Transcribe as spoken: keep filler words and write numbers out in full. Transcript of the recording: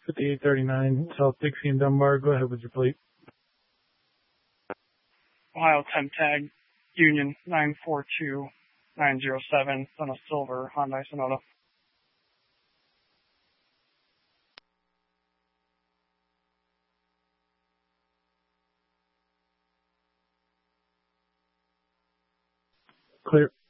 fifty-eight thirty-nine South Dixie and Dunbar. Go ahead with your plate. Ohio temp tag, Union nine four two nine zero seven, on a silver Hyundai Sonata. Clear.